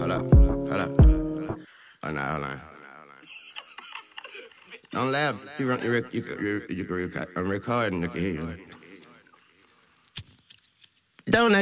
Hold up. Oh, no, hold on. Don't laugh. I'm recording. You can hear you. Don't